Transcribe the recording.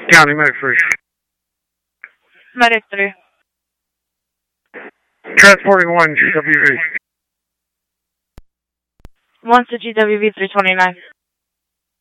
County Medic 3. Medic 3. Transporting 1 GWV. 1 to GWV 329.